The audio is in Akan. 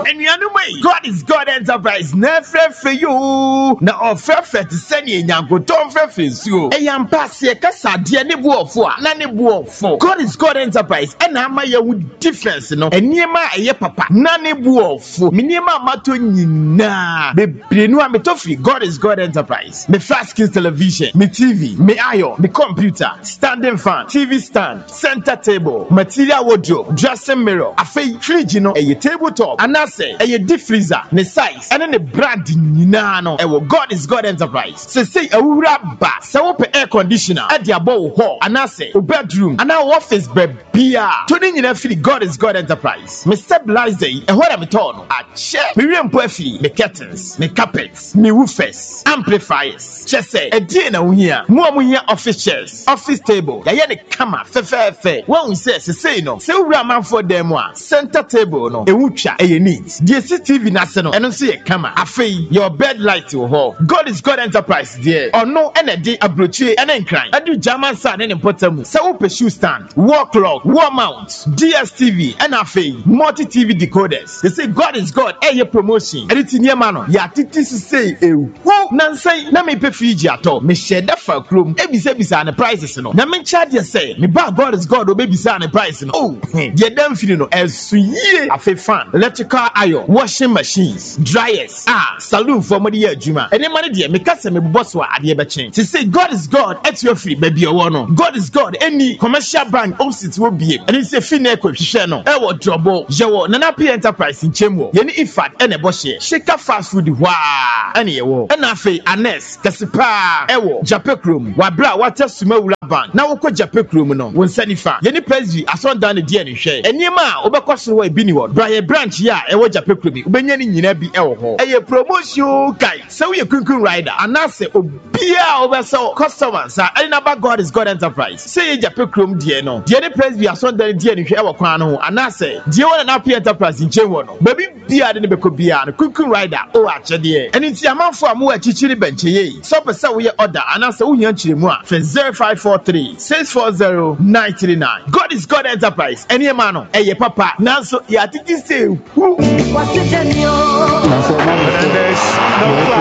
enuanum God is God Enterprise na frefre you na ofrefre te sene nyankoton frefre suo eyam passe kasa de ne buofo a na ne buofo God is God Enterprise ena ama ye wu difference no eniema eye papa na ne buofo meniema mato nyina bebre nu a metofi God is God Enterprise me fast screen television me TV me iron me computer standing fan TV stand center table material wardrobe dressing mirror afei fridge no eye tabletop anase eye deep freezer ne size ene ne brand nyina no ewo God is God Enterprise say awura ba se wo pe air conditioner e de abo ho anase o bedroom ana office bebia to ni nyina firi God is God Enterprise me stabilize e ho na me turn no ache me rempo afiri me curtains me carpets me woofers amplifiers chese e die na wo hia mo hia office chairs office table ya ye ne kama fefefe won say no se wura manfo dem a center table no e wutwa e neat die CCTV na se no eno so ye kama afei your bed light wo ho God is God Enterprise there ono ene de abrochi ene nkran adu German side ne potamu se wo pe shoe stand wall clock wall mount DSTV and afei multi TV decoders they say God is God eye promotion editi niema no ya titi say ewu nansai na me pe fridge ato me share fa krom ebisa na prices no na me charge say me ba God is God obebisa na price no oh ye dem feel no esuye afei fan electrical iron washing machines dryers saloon for money adwuma ene mane de me kase me boss wa ade be chen to say God is God at your free baby owo no God is God any commercial bank opposite wo bie ene say fi na ekwohwehwe no e wo drobo yewo nana P Enterprise nchemu ye ni ifat ene bo hye shika fast food wa ene yewo ena afei anes kasipa ewo japekrom wa bra wata sumawura bank na wokọ japekrom no won sanifa ye ni presby asondan ne die ne hwe enima a obekọsoro wa ebi ni wo bra branch ya ewo japekrom ubenya ni nyina bi ewo ho eye promotion kai se we kunkun rider anase obia obeso customers anaba God is God Enterprise say ye japekrom die no die ne presby asondan die ne hwe ewo kwan no anase die wona na P Enterprise nchewo no baby bia de ne bekọ bia no kunkun rider o achede eni ti amanfo amu achichiri benche ye so pese we order anase wo hia chiremu a 0543 640 939 God is God Enterprise eni ma no eye papa nanso ya tiki say who